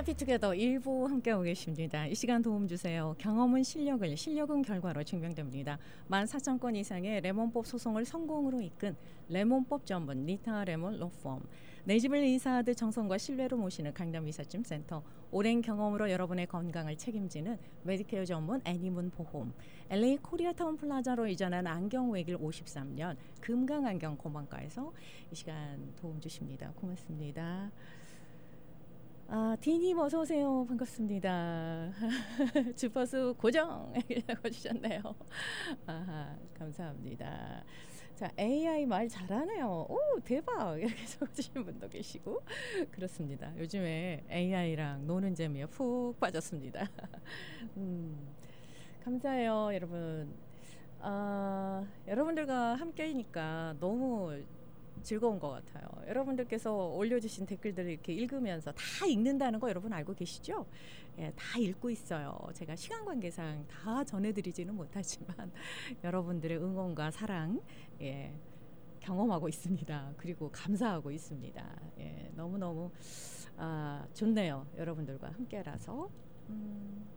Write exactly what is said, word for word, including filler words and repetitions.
해피투게더 일 부 함께하고 계십니다. 이 시간 도움 주세요. 경험은 실력을, 실력은 결과로 증명됩니다. 만 사천 건 이상의 레몬법 소송을 성공으로 이끈 레몬법 전문 리타 레몬 로펌. 내 집을 이사하듯 정성과 신뢰로 모시는 강남 이삿짐 센터. 오랜 경험으로 여러분의 건강을 책임지는 메디케어 전문 애니문 보험. 엘에이 코리아타운 플라자로 이전한 안경 외길 오십삼 년 금강안경 고만가에서 이 시간 도움 주십니다. 고맙습니다. 아, 디님 어서 오세요. 반갑습니다. 주파수 고정이라고 주셨네요. 아하, 감사합니다. 자, 에이아이 말 잘하네요. 오, 대박. 이렇게 적으시는 분도 계시고 그렇습니다. 요즘에 에이아이랑 노는 재미에 푹 빠졌습니다. 음, 감사해요, 여러분. 아, 여러분들과 함께이니까 너무 즐거운 것 같아요. 여러분들께서 올려주신 댓글들을 이렇게 읽으면서 다 읽는다는 거 여러분 알고 계시죠? 예, 다 읽고 있어요. 제가 시간 관계상 다 전해드리지는 못하지만 여러분들의 응원과 사랑 예, 경험하고 있습니다. 그리고 감사하고 있습니다. 예, 너무너무 아, 좋네요. 여러분들과 함께라서. 음.